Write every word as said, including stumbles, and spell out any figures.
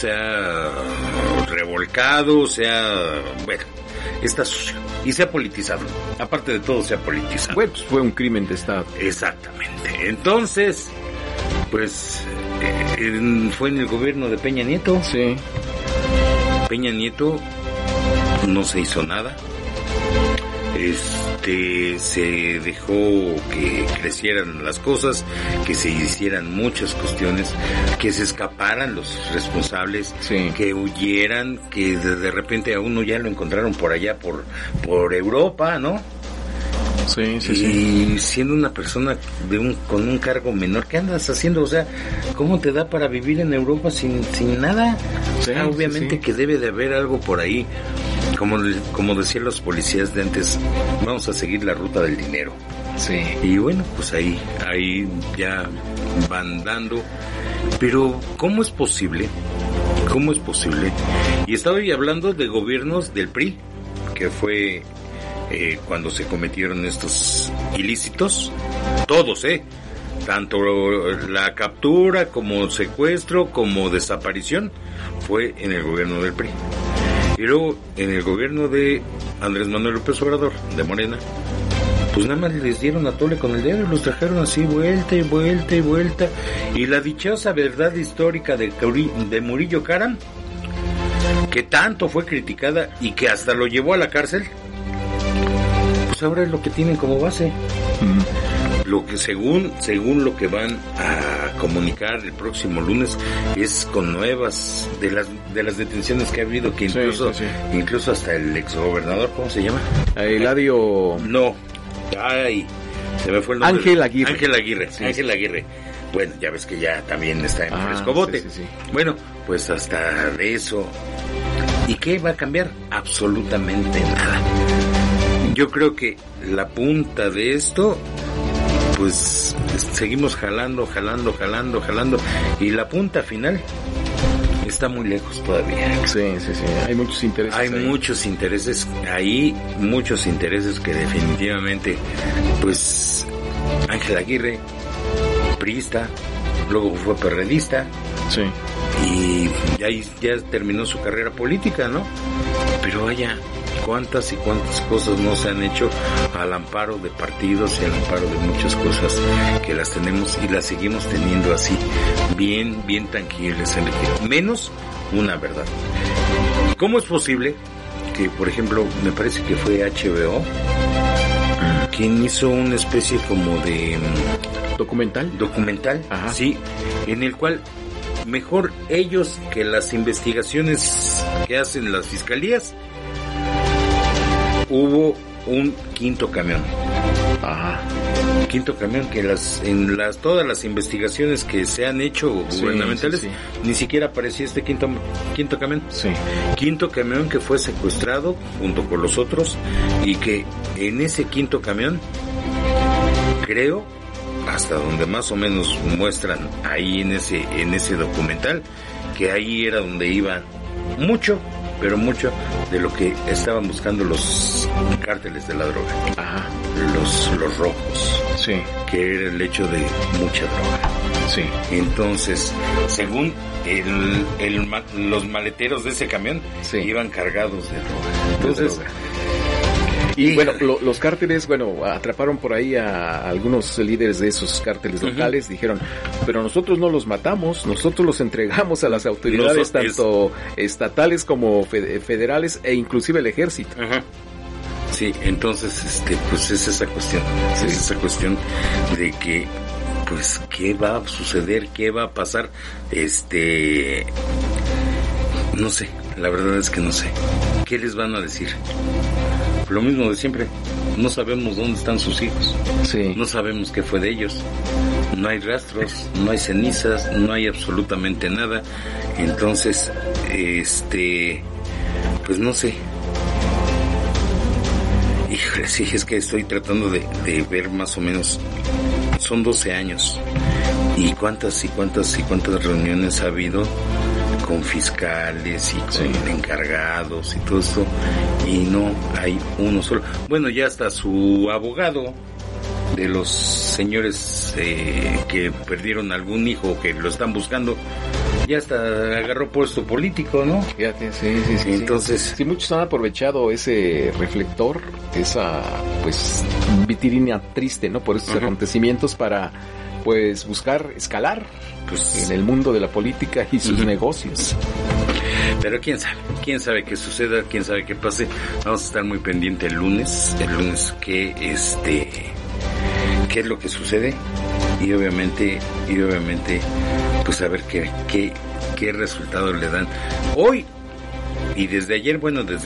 se ha revolcado, se ha, bueno, está sucio y se ha politizado. Aparte de todo, se ha politizado. Bueno, pues fue un crimen de Estado. Exactamente. Entonces, pues, eh, en, fue en el gobierno de Peña Nieto. Sí. Peña Nieto no se hizo nada. Este, se dejó que crecieran las cosas, que se hicieran muchas cuestiones, que se escaparan los responsables, sí. que huyeran, que de, de repente a uno ya lo encontraron por allá, por, por Europa, ¿no? Sí, sí, y sí. siendo una persona de un con un cargo menor, ¿qué andas haciendo? O sea, ¿cómo te da para vivir en Europa sin, sin nada? O sea, sí, obviamente sí, sí. que debe de haber algo por ahí. Como, como decían los policías de antes, vamos a seguir la ruta del dinero. Sí. Y bueno, pues ahí, ahí ya van dando. Pero, ¿cómo es posible? ¿Cómo es posible? Y estaba hoy hablando de gobiernos del P R I, que fue eh, cuando se cometieron estos ilícitos. Todos, ¿eh? Tanto la captura como secuestro como desaparición fue en el gobierno del P R I. Y luego, en el gobierno de Andrés Manuel López Obrador, de Morena, pues nada más les dieron a tole con el dedo y los trajeron así, vuelta y vuelta y vuelta. Y la dichosa verdad histórica de, de Murillo Karam, que tanto fue criticada y que hasta lo llevó a la cárcel, pues ahora es lo que tienen como base. Mm. Lo que según según lo que van a comunicar el próximo lunes es con nuevas de las de las detenciones que ha habido, que incluso sí, sí, sí. incluso hasta el exgobernador, ¿cómo se llama? Eladio. No. Ay, se me fue el nombre. Ángel Aguirre. Ángel Aguirre. Sí, Ángel sí. Aguirre. Bueno, ya ves que ya también está en ah, frescobote. Sí, sí, sí. Bueno, pues hasta de eso. ¿Y qué va a cambiar? Absolutamente nada. Yo creo que la punta de esto, pues seguimos jalando, jalando, jalando, jalando, y la punta final está muy lejos todavía. Sí, sí, sí, hay muchos intereses. Hay ahí. muchos intereses ahí, muchos intereses que definitivamente, pues, Ángel Aguirre, priista, luego fue perredista. Sí. Y ya, ya terminó su carrera política, ¿no? Pero vaya, cuántas y cuántas cosas no se han hecho al amparo de partidos y al amparo de muchas cosas que las tenemos y las seguimos teniendo así, bien, bien tangibles, Enrique. Menos una verdad. ¿Cómo es posible que, por ejemplo, me parece que fue H B O quien hizo una especie como de documental, documental, ajá, sí, en el cual mejor ellos que las investigaciones que hacen las fiscalías, hubo un quinto camión. Ajá. Quinto camión que las en las todas las investigaciones que se han hecho sí, gubernamentales, sí, sí. ni siquiera aparecía este quinto quinto camión. Sí. Quinto camión que fue secuestrado junto con los otros, y que en ese quinto camión, creo, hasta donde más o menos muestran ahí en ese en ese documental, que ahí era donde iba mucho, pero mucho de lo que estaban buscando los cárteles de la droga. Ajá. Los los rojos. Sí. Que era el hecho de mucha droga. Sí. Entonces, según el, el los maleteros de ese camión, sí, iban cargados de droga. Entonces, de droga. Y bueno, lo, los cárteles, bueno, atraparon por ahí a algunos líderes de esos cárteles locales, uh-huh. Dijeron, pero nosotros no los matamos, nosotros los entregamos a las autoridades, Nos, tanto es... estatales como federales e inclusive el ejército. Uh-huh. Sí, entonces, este, pues es esa cuestión, sí. es esa cuestión de que, pues, ¿qué va a suceder? ¿Qué va a pasar? Este, no sé, la verdad es que no sé. ¿Qué les van a decir? Lo mismo de siempre, no sabemos dónde están sus hijos, sí. No sabemos qué fue de ellos, no hay rastros, no hay cenizas, no hay absolutamente nada. Entonces, este, pues no sé. Híjole, sí, es que estoy tratando de, de ver más o menos, son doce años, y cuántas y cuántas y cuántas reuniones ha habido con fiscales y con sí. encargados y todo esto, y no hay uno solo. Bueno, ya hasta su abogado de los señores eh, que perdieron algún hijo, que lo están buscando, ya hasta agarró puesto político, ¿no? Fíjate, sí, sí, sí. Entonces, sí, muchos han aprovechado ese reflector, esa, pues, vitrina triste, ¿no? Por estos uh-huh. acontecimientos para, pues, buscar escalar pues, en el mundo de la política y sus uh-huh. negocios. Pero quién sabe, quién sabe qué suceda, quién sabe qué pase. Vamos a estar muy pendiente el lunes, el lunes que este, qué es lo que sucede y obviamente, y obviamente, pues a ver qué, qué, qué resultado le dan hoy y desde ayer, bueno, desde